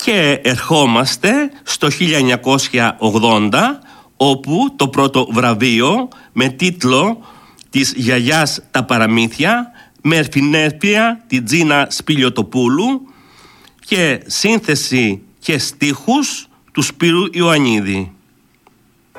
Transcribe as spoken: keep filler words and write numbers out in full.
Και ερχόμαστε στο χίλια εννιακόσια ογδόντα, όπου το πρώτο βραβείο με τίτλο «Της γιαγιάς τα παραμύθια» με ερμηνεία την Τζίνα Σπηλιοτοπούλου και σύνθεση και στίχους του Σπύρου Ιωαννίδη.